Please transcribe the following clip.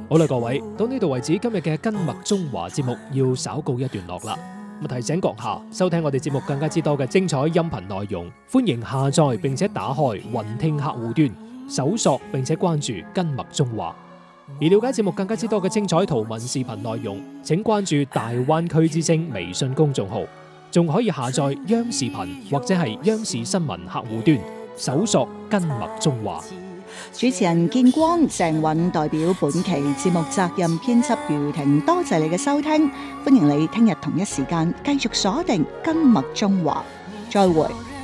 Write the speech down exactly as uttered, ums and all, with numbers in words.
好啦，各位，到呢度為止，今日嘅跟麥中華節目要稍告一段落啦。咁提醒閣下收聽我哋節目更加之多嘅精彩音頻內容，歡迎下載並且打開雲聽客戶端，搜索並且關注跟麥中華。而了解節目更加之多嘅精彩圖文視頻內容，請關注大灣區之聲微信公眾號，仲可以下載央視頻或者係央視新聞客戶端，搜索跟麥中華。 主持人建光、鄭韻代表本期節目責任編輯余婷，多謝你嘅收聽，歡迎你聽日同一時間繼續鎖定跟麥中華，再會。